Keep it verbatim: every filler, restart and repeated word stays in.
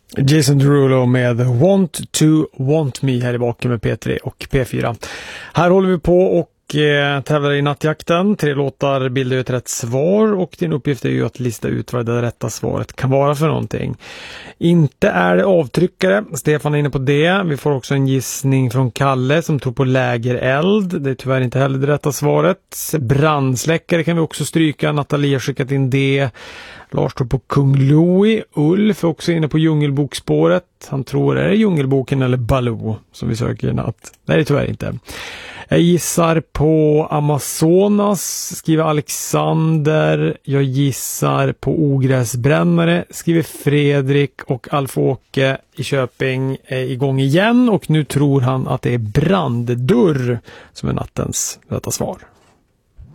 Jason Derulo med Want to Want Me här i baken med P tre och P fyra. Här håller vi på och eh, tävlar i nattjakten. Tre låtar bildar ju ett rätt svar och din uppgift är ju att lista ut vad det rätta svaret kan vara för någonting. Inte är det avtryckare. Stefan är inne på det. Vi får också en gissning från Kalle som tror på lägereld. Det är tyvärr inte heller det rätta svaret. Brandsläckare kan vi också stryka. Natalia har skickat in det. Lars tror på Kung Louis. Ulf är också inne på djungelbokspåret. Han tror är det djungelboken eller Baloo som vi söker i natt. Nej, det är tyvärr inte. Jag gissar på Amazonas, skriver Alexander. Jag gissar på ogräsbrännare, skriver Fredrik. Och Alf-Åke i Köping är igång igen. Och nu tror han att det är branddörr som är nattens rätta svar.